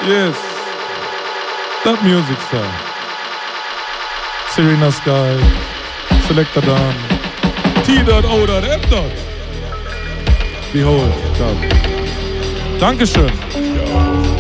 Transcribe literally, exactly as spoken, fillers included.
Yes. That music style. Serena Sky. Selector Dan. T.O.M. Behold. Dub. Dankeschön.